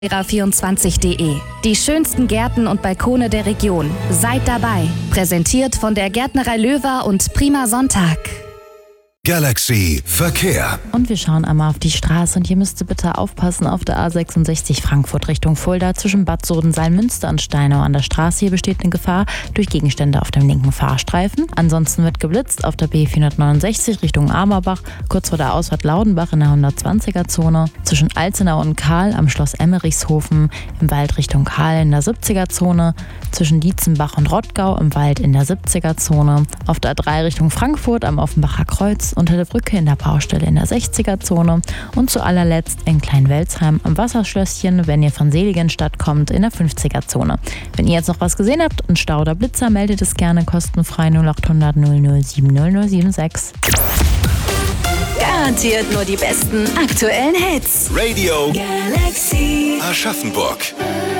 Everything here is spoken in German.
Gärtnerei24.de. Die schönsten Gärten und Balkone der Region. Seid dabei. Präsentiert von der Gärtnerei Löwer und Prima Sonntag. Galaxy Verkehr. Und wir schauen einmal auf die Straße und hier müsst ihr bitte aufpassen auf der A66 Frankfurt Richtung Fulda zwischen Bad Soden-Salmünster und Steinau an der Straße. Hier besteht eine Gefahr durch Gegenstände auf dem linken Fahrstreifen. Ansonsten wird geblitzt auf der B469 Richtung Amerbach, kurz vor der Ausfahrt Laudenbach in der 120er-Zone. Zwischen Alzenau und Kahl am Schloss Emmerichshofen im Wald Richtung Kahl in der 70er-Zone. Zwischen Dietzenbach und Rottgau im Wald in der 70er-Zone. Auf der A3 Richtung Frankfurt am Offenbacher Kreuz unter der Brücke in der Baustelle in der 60er-Zone und zu allerletzt in Kleinwelsheim am Wasserschlösschen, wenn ihr von Seligenstadt kommt, in der 50er-Zone. Wenn ihr jetzt noch was gesehen habt und Stau oder Blitzer, meldet es gerne kostenfrei 0800 007 0076. Garantiert nur die besten aktuellen Hits. Radio Galaxy Aschaffenburg.